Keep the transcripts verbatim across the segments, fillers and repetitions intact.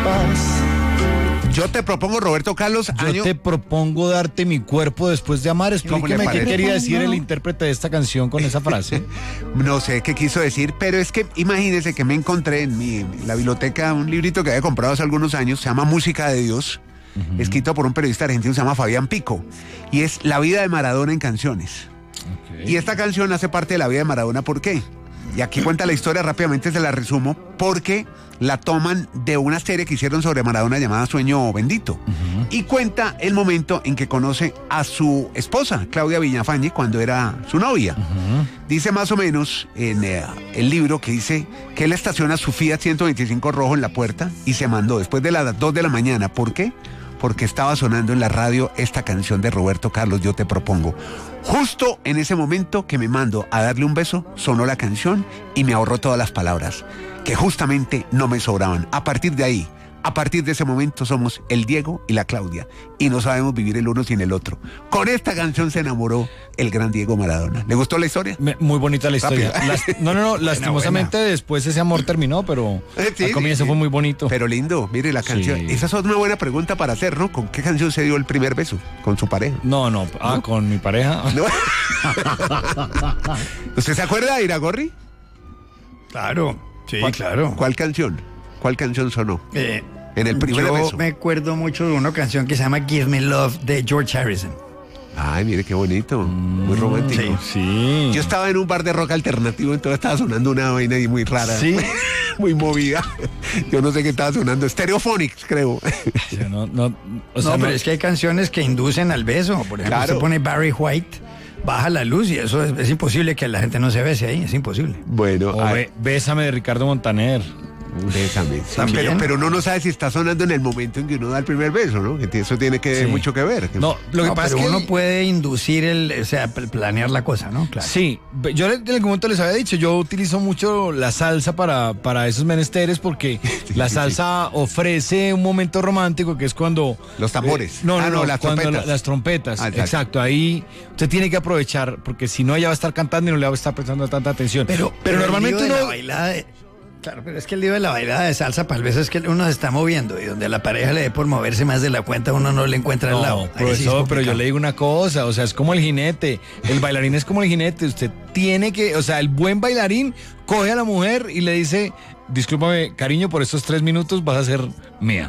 paz. Yo te propongo, Roberto Carlos, Yo año... te propongo darte mi cuerpo después de amar. ¿Cómo le Explíqueme qué parece? quería decir el intérprete de esta canción con esa frase. No sé qué quiso decir, pero es que imagínese que me encontré en, mi, en la biblioteca un librito que había comprado hace algunos años, se llama Música de Dios, uh-huh. escrito por un periodista argentino, se llama Fabián Pico, y es La vida de Maradona en canciones. Okay. Y esta canción hace parte de la vida de Maradona, ¿por qué? Y aquí cuenta la historia, rápidamente se la resumo, porque la toman de una serie que hicieron sobre Maradona llamada Sueño Bendito. Uh-huh. Y cuenta el momento en que conoce a su esposa, Claudia Villafañe, cuando era su novia. Uh-huh. Dice más o menos en eh, el libro que dice que él estaciona su Fiat ciento veinticinco rojo en la puerta y se mandó después de las dos de la mañana. ¿Por qué? Porque estaba sonando en la radio esta canción de Roberto Carlos, Yo te propongo. Justo en ese momento que me mando a darle un beso, sonó la canción y me ahorró todas las palabras, que justamente no me sobraban. A partir de ahí, a partir de ese momento somos el Diego y la Claudia y no sabemos vivir el uno sin el otro. Con esta canción se enamoró el gran Diego Maradona. ¿Le gustó la historia? Me, muy bonita la historia. Las, no, no, no, lastimosamente buena. Después ese amor terminó, pero sí, al comienzo sí, fue muy bonito. Pero lindo, mire la canción. Sí. Esa es una buena pregunta para hacer, ¿no? ¿Con qué canción se dio el primer beso? ¿Con su pareja? No, no, ah, ¿no? Con mi pareja. ¿No? ¿Usted se acuerda de Iragorri? Claro, sí, ¿Cuál, claro. ¿Cuál canción? ¿Cuál canción sonó? Eh, en el primer yo beso. Yo me acuerdo mucho de una canción que se llama Give Me Love de George Harrison. Ay, mire qué bonito, mm, muy romántico. Sí, sí. Yo estaba en un bar de rock alternativo, entonces estaba sonando una vaina ahí muy rara. Sí. Muy movida. Yo no sé qué estaba sonando. Stereophonics, creo. Sí, no, no, o sea, no, no, pero es que hay canciones que inducen al beso. Por ejemplo, claro. Se pone Barry White, baja la luz y eso es, es imposible que la gente no se bese ahí, es imposible. Bueno, o be, Bésame de Ricardo Montaner. Bésame. Sí, pero, pero uno no sabe si está sonando en el momento en que uno da el primer beso, ¿no? Que eso tiene que sí. mucho que ver. No, lo que no, pasa pero es que uno puede inducir el, o sea, planear la cosa, ¿no? Claro. Sí, yo en algún momento les había dicho, yo utilizo mucho la salsa para, para esos menesteres porque sí, la salsa sí. ofrece un momento romántico que es cuando los tambores. Eh, no, ah, no, no, las cuando trompetas. La, las trompetas. Ah, exacto. exacto, ahí usted tiene que aprovechar porque si no ella va a estar cantando y no le va a estar prestando tanta atención. Pero, pero, pero normalmente uno Claro, pero es que el lío de la bailada de salsa, tal vez es que uno se está moviendo y donde la pareja le dé por moverse más de la cuenta, uno no le encuentra no, el lado. Profesor, sí pero yo le digo una cosa, o sea, es como el jinete, el bailarín es como el jinete, usted tiene que, o sea, el buen bailarín coge a la mujer y le dice, discúlpame, cariño, por estos tres minutos vas a ser mía.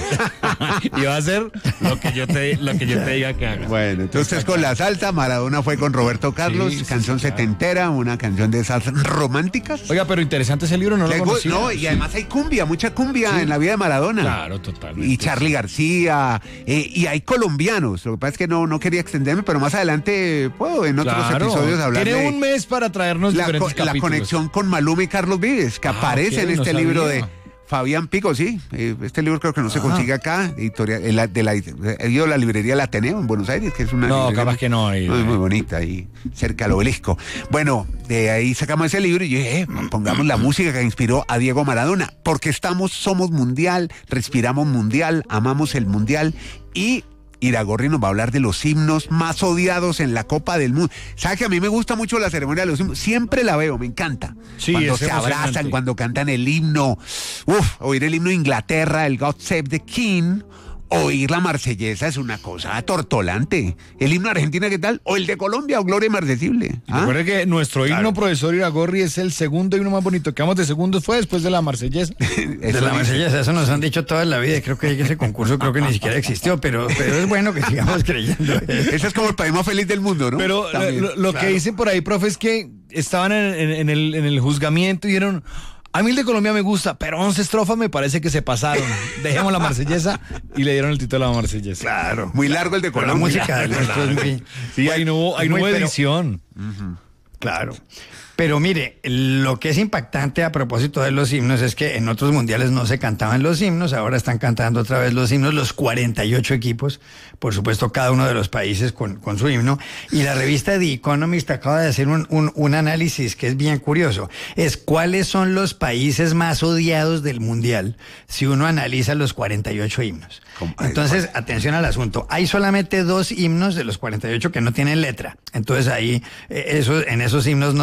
Y va a hacer lo que yo te, lo que yo te diga que haga. Bueno, entonces con la salsa, Maradona fue con Roberto Carlos, sí, canción sí, setentera, claro. Una canción de salsa románticas. Oiga, pero interesante ese libro, no lo conocía. No, y además hay cumbia, mucha cumbia sí. en la vida de Maradona. Claro, totalmente. Y Charly García, eh, y hay colombianos. Lo que pasa es que no, no quería extenderme, pero más adelante puedo en otros claro. episodios hablar Tiene de... un mes para traernos la, diferentes co- la capítulos. conexión con Maluma y Carlos Vives, que ah, aparece okay, en este no libro de Fabián Pico, sí. Este libro creo que no se Ajá. consigue acá, editorial, de la, de la, he ido a la librería El Ateneo en Buenos Aires, que es una no, capaz que no, muy, muy bonita, ahí cerca del obelisco. Bueno, de ahí sacamos ese libro y yo dije, eh, pongamos la música que inspiró a Diego Maradona, porque estamos, somos mundial, respiramos mundial, amamos el mundial y Iragorri nos va a hablar de los himnos más odiados en la Copa del Mundo. ¿Sabe que a mí me gusta mucho la ceremonia de los himnos? Siempre la veo, me encanta. Sí, cuando se abrazan, cuando cantan el himno. Uf, oír el himno de Inglaterra, el God Save the King, oír la marsellesa es una cosa tortolante. El himno de Argentina, ¿qué tal? O el de Colombia, o Gloria Inmarcesible. ¿Ah? Recuerde que nuestro himno, claro. profesor Iragorri, es el segundo himno más bonito. Que vamos de segundos fue después de la marsellesa. De la marsellesa, eso nos han dicho toda la vida. Creo que ese concurso creo que ni siquiera existió, pero, pero es bueno que sigamos creyendo. Ese es como el país más feliz del mundo, ¿no? Pero También, lo, lo claro. que dicen por ahí, profe, es que estaban en, en, en, el, en el juzgamiento y dijeron... A mí el de Colombia me gusta, pero once estrofas me parece que se pasaron. Dejemos la marsellesa y le dieron el título a la marsellesa. Claro. Muy largo el de Colombia. La música de nuestro es muy... Sí, ahí no hubo, ahí no hubo edición. Uh-huh. Claro. Pero mire, lo que es impactante a propósito de los himnos es que en otros mundiales no se cantaban los himnos, ahora están cantando otra vez los himnos, los cuarenta y ocho equipos, por supuesto cada uno de los países con, con su himno, y la revista The Economist acaba de hacer un, un, un análisis que es bien curioso, es cuáles son los países más odiados del mundial si uno analiza los cuarenta y ocho himnos. Entonces, atención al asunto, hay solamente dos himnos de los cuarenta y ocho que no tienen letra, entonces ahí, eh, eso, en esos himnos no se odian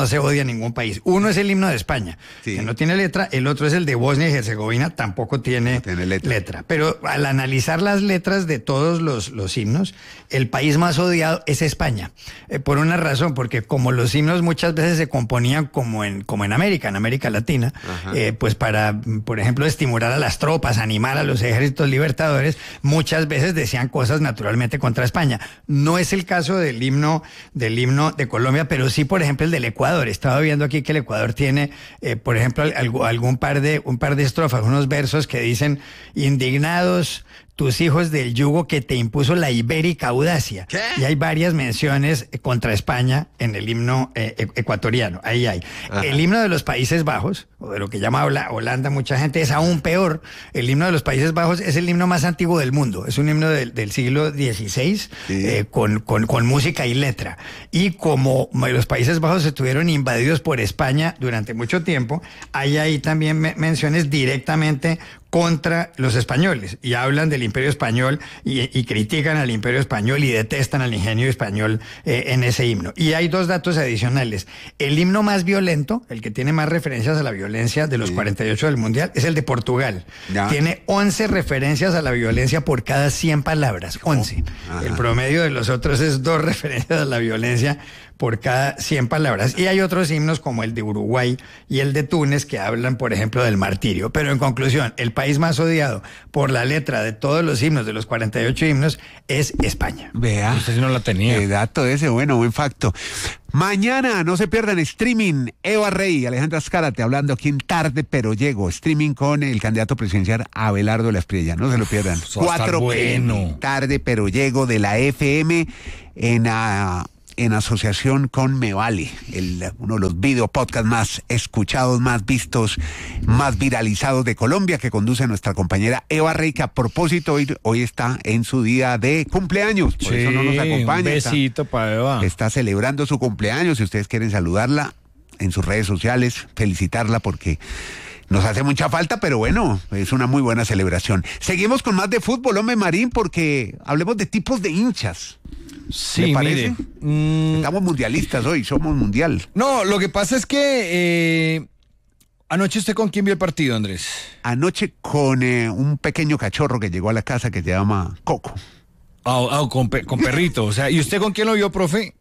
de ningún país. Uno es el himno de España, Sí. que no tiene letra, el otro es el de Bosnia y Herzegovina, tampoco tiene, No tiene letra. letra. Pero al analizar las letras de todos los, los himnos, el país más odiado es España, eh, por una razón, porque como los himnos muchas veces se componían como en, como en América, en América Latina, eh, pues para, por ejemplo, estimular a las tropas, animar a los ejércitos libertadores, muchas veces decían cosas naturalmente contra España. No es el caso del himno, del himno de Colombia, pero sí, por ejemplo, el del Ecuador. Estaba viendo aquí que el Ecuador tiene, eh, por ejemplo, algo, algún par de, un par de estrofas, unos versos que dicen: indignados tus hijos del yugo que te impuso la ibérica audacia. ¿Qué? Y hay varias menciones contra España en el himno eh, e- ecuatoriano. Ahí hay. Ajá. El himno de los Países Bajos, o de lo que llama Hola- Holanda mucha gente, es aún peor. El himno de los Países Bajos es el himno más antiguo del mundo. Es un himno del, del siglo dieciséis, Sí. eh, con, con, con música y letra. Y como los Países Bajos estuvieron invadidos por España durante mucho tiempo, hay ahí también me- menciones directamente contra los españoles, y hablan del Imperio Español y, y critican al Imperio Español y detestan al ingenio español eh, en ese himno. Y hay dos datos adicionales. El himno más violento, el que tiene más referencias a la violencia de los Sí. cuarenta y ocho del Mundial, es el de Portugal. Ya. Tiene once referencias a la violencia por cada cien palabras. once. Ajá. El promedio de los otros es dos referencias a la violencia por cada cien palabras. Y hay otros himnos como el de Uruguay y el de Túnez que hablan, por ejemplo, del martirio. Pero en conclusión, el país más odiado por la letra de todos los himnos, de los cuarenta y ocho himnos, es España. Vea. Usted sí no la tenía. Qué dato ese, bueno, buen facto. Mañana, no se pierdan, streaming, Eva Rey, Alejandra Azcárate, hablando aquí en Tarde Pero Llego, streaming con el candidato presidencial Abelardo Lasprilla, no se lo pierdan. Eso va a estar cuatro p m, bueno. Tarde Pero Llego de la F M en, ah, en asociación con Me Vale, el, uno de los video podcasts más escuchados, más vistos, más viralizados de Colombia, que conduce nuestra compañera Eva Rey, que a propósito hoy, hoy está en su día de cumpleaños, por eso no nos acompaña. Un está- besito para Eva. Está celebrando su cumpleaños. Si ustedes quieren saludarla en sus redes sociales, felicitarla porque nos hace mucha falta, pero bueno, es una muy buena celebración. Seguimos con más de fútbol, hombre Marín, porque hablemos de tipos de hinchas. Sí, ¿Le parece? mire. mm, Estamos mundialistas hoy, somos mundial. no, lo que pasa es que eh, anoche usted con quién vio el partido, Andrés. Anoche con eh, un pequeño cachorro que llegó a la casa que se llama Coco. Ah, ah, con, pe- con perrito. O sea, ¿y usted con quién lo vio, profe?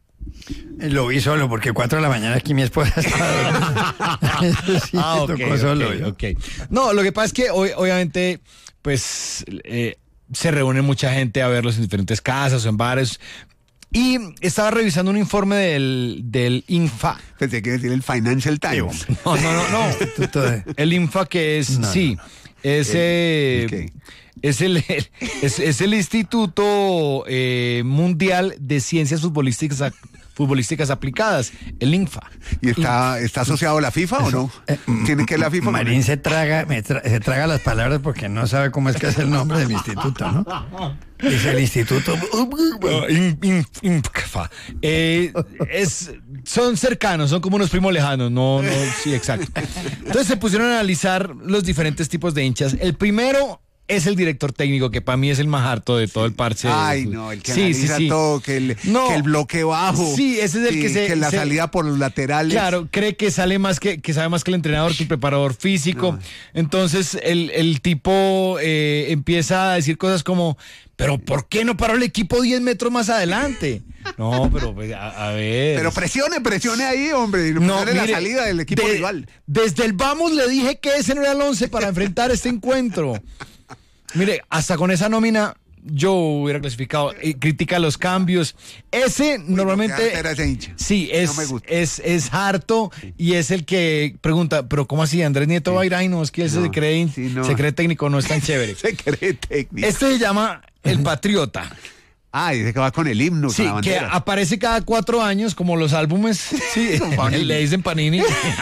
Eh, Lo vi solo porque cuatro de la mañana aquí mi esposa estaba dormida. Sí, Ah, ok, tocó solo, ok, yo. ok. No, lo que pasa es que hoy, obviamente, pues eh, se reúne mucha gente a verlos en diferentes casas o en bares. Y estaba revisando un informe del, del INFA. Pensé que iba a decir el Financial Times. No, no, no, no. Instituto de- El INFA, que es, No, sí, es, eh, ¿el qué? es, el, es, es el Instituto eh, Mundial de Ciencias Futbolísticas, Ac- Futbolísticas Aplicadas, el INFA. ¿Y está, está asociado a la FIFA o no? Eh, ¿Tiene que la FIFA? con Marín él? se traga, me tra- se traga las palabras porque no sabe cómo es que es el nombre del instituto, ¿no? Dice el instituto. No, in- in- INFA. Eh, es, son cercanos, son como unos primos lejanos, no, no, sí, exacto. Entonces se pusieron a analizar los diferentes tipos de hinchas. El primero es el director técnico, que para mí es el más harto de todo el parche. Ay, no, el que Sí, analiza sí, sí. todo, que el, No. que el bloque bajo. Sí, ese es el que se- Que la se- salida por los laterales. Claro, cree que sale más que, que sabe más que el entrenador, que el preparador físico. No. Entonces el, el tipo eh, empieza a decir cosas como, pero ¿por qué no paró el equipo diez metros más adelante? No, pero pues, a, a ver. Pero presione, presione ahí, hombre. No, la mire, salida del equipo de- rival. Desde el vamos le dije que ese no era el once para enfrentar este encuentro. Mire, hasta con esa nómina yo hubiera clasificado. Eh, critica los cambios. Ese normalmente... qué altera ese hincha. Sí, es, No me gusta. es, es harto y es el que pregunta, pero ¿cómo así? Andrés Nieto va a ir ahí, no, es que él No, se cree, sí, no. se cree técnico, no es tan chévere. Se cree técnico. Este se llama El Patriota. Ah, dice que va con el himno, Sí, con la que bandera. aparece cada cuatro años, como los álbumes. Sí, Con Panini. le dicen Panini.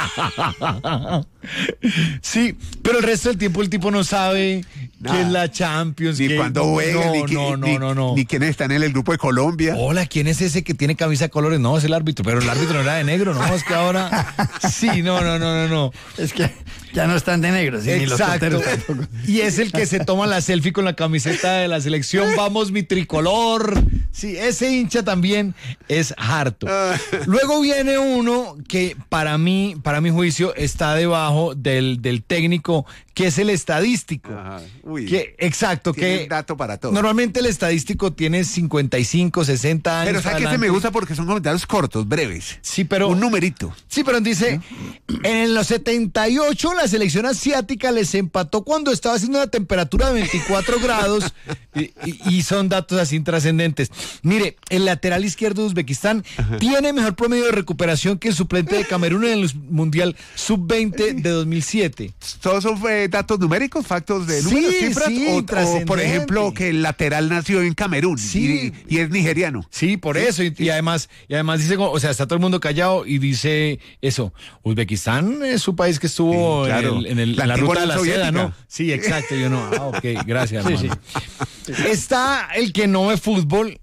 Sí, pero el resto del tiempo el tipo no sabe Nada. qué es la Champions. Ni qué- cuando juega, no, ni, qui- no, no, ni, no, no. ni quiénes están en el grupo de Colombia. Hola, ¿quién es ese que tiene camisa de colores? No, es el árbitro, pero el árbitro no era de negro, no, es que ahora... Sí, no, no, no, no, no. Es que Ya no están de negros, y ni los Exacto. porteros tampoco. Y es el que se toma la selfie con la camiseta de la selección. Vamos, mi tricolor. Sí, ese hincha también es harto. Luego viene uno que para mí, para mi juicio, está debajo del, del técnico, que es el estadístico. Ajá. Uy. Que, exacto, Tiene que un dato para todo. normalmente el estadístico tiene cincuenta y cinco, sesenta años. Pero ¿sabes qué? Se me adelante. gusta porque son comentarios cortos, breves. Sí, pero Un numerito. Sí, pero dice, en los setenta y ocho la selección asiática les empató cuando estaba haciendo una temperatura de veinticuatro grados y, y- y son datos así intrascendentes. Mire, el lateral izquierdo de Uzbekistán tiene mejor promedio de recuperación que el suplente de Camerún en el Mundial sub veinte de dos mil siete. ¿Todos son eh, datos numéricos, factos de Sí, números, cifras? sí, o, o, por trascendente. ejemplo, que el lateral nació en Camerún Sí. y, y es nigeriano. Sí, por eso. Y, y además, y además dice, como- o sea, está todo el mundo callado y dice eso. Uzbekistán es su país que estuvo Sí, claro. en, el- en el- La en la antigua ruta de la Unión seda, ¿no? Soviética. Sí, exacto. Yo no. Ah, ok, gracias, Sí, hermano. Está el que no ve fútbol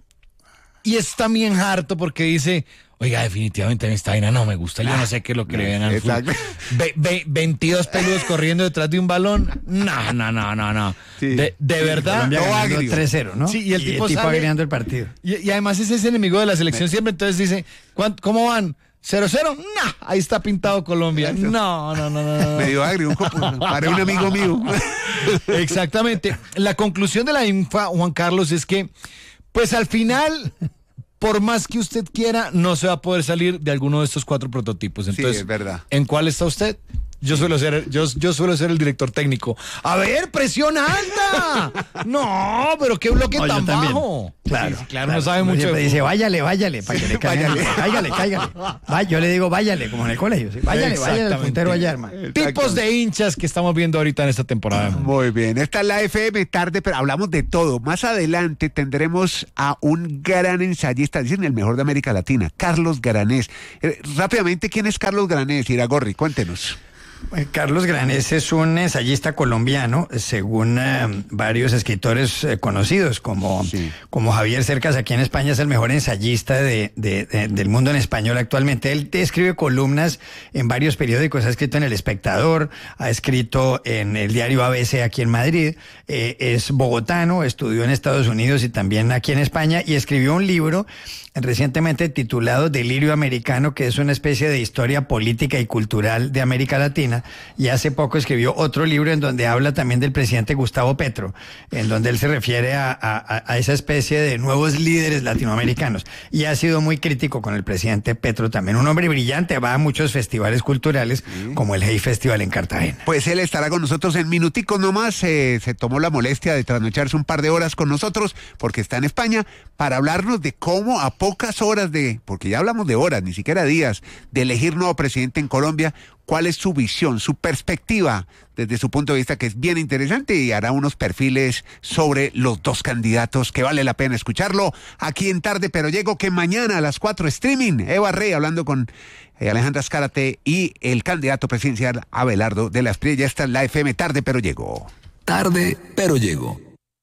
y es también harto porque dice, oiga, definitivamente a mí esta vaina no me gusta. Yo no sé qué es lo que le ven al fútbol. Exacto. Ve- ve- veintidós peludos corriendo detrás de un balón. No, no, no, no, no. Sí. De, de verdad. Colombia no ganando agrio. tres cero, ¿no? Sí, y el tipo sale- agregando el partido. Y, y además ese es enemigo de la selección siempre, entonces dice, ¿cuán- ¿cómo van? ¿Cero cero? No, ahí está pintado Colombia. No, no, no, no. no. Medio agrio, un copo, para un amigo mío. Exactamente. La conclusión de la infa, Juan Carlos, es que, pues al final, por más que usted quiera, no se va a poder salir de alguno de estos cuatro prototipos. Entonces, es verdad. ¿en cuál está usted? Yo suelo ser, yo, yo suelo ser el director técnico. A ver, presión alta. No, pero qué bloque No, yo tan también. bajo. Claro, Sí, sí, claro, no sabe Uno mucho. siempre de dice, fútbol. váyale, váyale, para que le caigan. Váyale. Cáigale, cáigale. Va, yo le digo, váyale, como en el colegio. ¿sí? Váyale, váyale al Exactamente. puntero allá, hermano. Tipos de hinchas que estamos viendo ahorita en esta temporada. Muy bien, esta es la F M tarde, pero hablamos de todo. Más adelante tendremos a un gran ensayista, dicen el mejor de América Latina, Carlos Granés. Eh, rápidamente, ¿quién es Carlos Granés? Iragorri, cuéntenos. Eh, Carlos Granés es un ensayista colombiano, según eh, varios escritores eh, conocidos, como, Sí. como Javier Cercas, aquí en España es el mejor ensayista de, de- de- del mundo en español actualmente. Él te escribe columnas en varios periódicos, ha escrito en El Espectador, ha escrito en el diario A B C aquí en Madrid, eh, es bogotano, estudió en Estados Unidos y también aquí en España, y escribió un libro recientemente titulado Delirio Americano, que es una especie de historia política y cultural de América Latina, y hace poco escribió otro libro en donde habla también del presidente Gustavo Petro, en donde él se refiere a, a- a esa especie de nuevos líderes latinoamericanos, y ha sido muy crítico con el presidente Petro también, un hombre brillante, va a muchos festivales culturales, como el Hey Festival en Cartagena. Pues él estará con nosotros en minuticos nomás. Eh, se tomó la molestia de trasnocharse un par de horas con nosotros porque está en España para hablarnos de cómo a pocas horas de, porque ya hablamos de horas, ni siquiera días, de elegir nuevo presidente en Colombia, cuál es su visión, su perspectiva desde su punto de vista, que es bien interesante, y hará unos perfiles sobre los dos candidatos que vale la pena escucharlo aquí en Tarde Pero Llego, que mañana a las cuatro streaming, Eva Rey hablando con eh, Alejandra Azcárate y el candidato presidencial Abelardo de la Espriella. Ya está en la F M Tarde Pero Llego. Tarde, pero llego.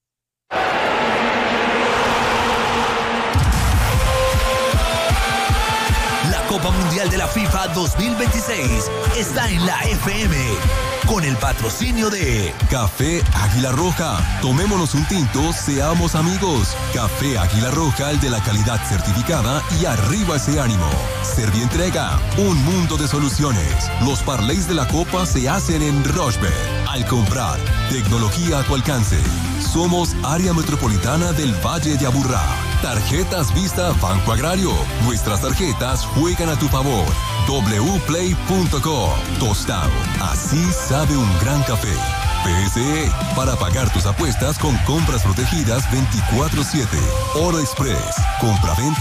La Copa Mundial de la FIFA dos mil veintiséis está en la F M con el patrocinio de Café Águila Roja. Tomémonos un tinto, seamos amigos. Café Águila Roja, el de la calidad certificada, y arriba ese ánimo. Servientrega, un mundo de soluciones. Los parlays de la Copa se hacen en Rochebet. Al comprar, tecnología a tu alcance. Somos área metropolitana del Valle de Aburrá. Tarjetas Vista Banco Agrario. Nuestras tarjetas juegan a tu favor. w play punto com. Tostado. Así sabe un gran café. P S E. Para pagar tus apuestas con compras protegidas veinticuatro siete. Oro Express. Compra-venta